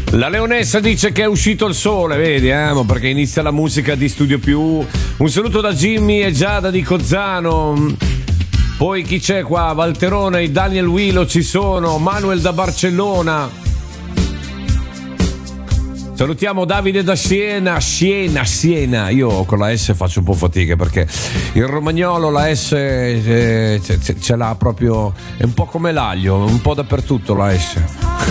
La Leonessa dice che è uscito il sole, vedi, perché inizia la musica di Studio Più. Un saluto da Jimmy e Giada di Cozzano. Poi chi c'è qua? Valterone e Daniel Willo ci sono, Manuel da Barcellona. Salutiamo Davide da Siena. Io con la S faccio un po' fatica perché il romagnolo la S ce l'ha proprio, è un po' come l'aglio, un po' dappertutto la S.